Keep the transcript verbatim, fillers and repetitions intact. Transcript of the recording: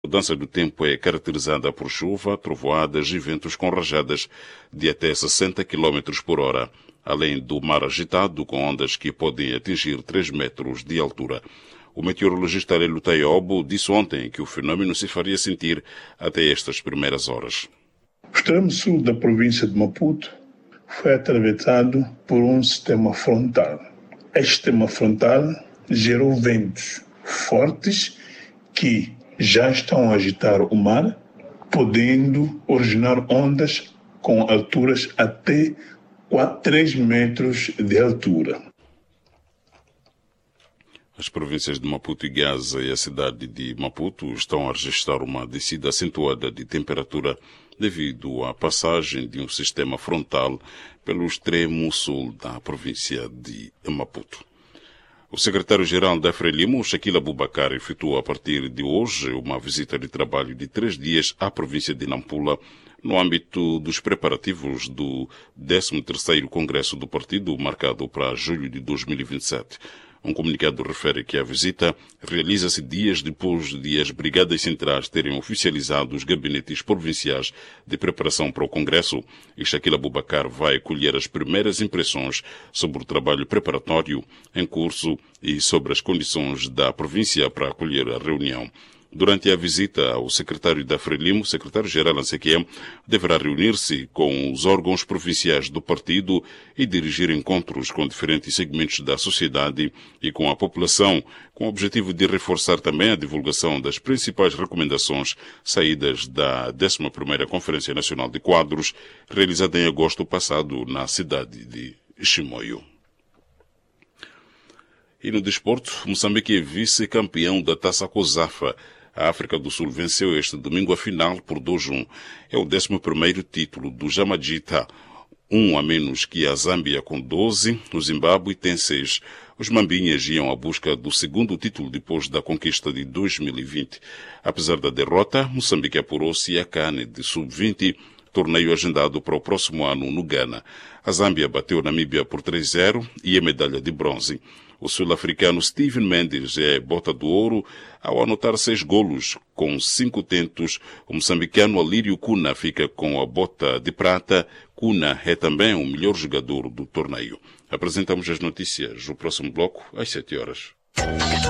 A mudança do tempo é caracterizada por chuva, trovoadas e ventos com rajadas de até sessenta quilômetros por hora, além do mar agitado com ondas que podem atingir três metros de altura. O meteorologista Lelo Taiobo disse ontem que o fenômeno se faria sentir até estas primeiras horas. O extremo sul da província de Maputo foi atravessado por um sistema frontal. Este sistema frontal gerou ventos fortes que já estão a agitar o mar, podendo originar ondas com alturas até três metros de altura. As províncias de Maputo e Gaza e a cidade de Maputo estão a registrar uma descida acentuada de temperatura devido à passagem de um sistema frontal pelo extremo sul da província de Maputo. O secretário-geral da Frelimo, Shaquille Abubakar, efetuou a partir de hoje uma visita de trabalho de três dias à província de Nampula, no âmbito dos preparativos do décimo terceiro Congresso do Partido, marcado para julho de dois mil e vinte e sete. Um comunicado refere que a visita realiza-se dias depois de as brigadas centrais terem oficializado os gabinetes provinciais de preparação para o Congresso, e Shaquille Abubakar vai colher as primeiras impressões sobre o trabalho preparatório em curso e sobre as condições da província para acolher a reunião. Durante a visita, o secretário da Frelimo, o secretário-geral Ansequiem, deverá reunir-se com os órgãos provinciais do partido e dirigir encontros com diferentes segmentos da sociedade e com a população, com o objetivo de reforçar também a divulgação das principais recomendações saídas da décima primeira Conferência Nacional de Quadros, realizada em agosto passado na cidade de Chimoio. E no desporto, Moçambique é vice-campeão da Taça COSAFA. A África do Sul venceu este domingo a final por dois a um. É o décimo primeiro título do Jamajita, um a menos que a Zâmbia com doze, o Zimbábue tem seis. Os Mambinhas iam à busca do segundo título depois da conquista de dois mil e vinte. Apesar da derrota, Moçambique apurou-se a CAN de sub vinte, torneio agendado para o próximo ano no Ghana. A Zâmbia bateu Namíbia por três a zero e a medalha de bronze. O sul-africano Steven Mendes é bota do ouro ao anotar seis golos com cinco tentos. O moçambicano Alírio Cuna fica com a bota de prata. Cuna é também o melhor jogador do torneio. Apresentamos as notícias no próximo bloco às sete horas.